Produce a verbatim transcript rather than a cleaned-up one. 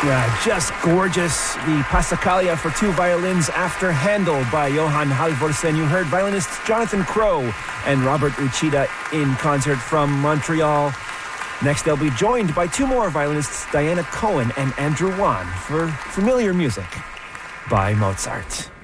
Yeah, just gorgeous. The Passacaglia for two violins after Handel by Johann Halvorsen. You heard violinists Jonathan Crow and Robert Uchida in concert from Montreal. Next, they'll be joined by two more violinists, Diana Cohen and Andrew Wan, for familiar music by Mozart.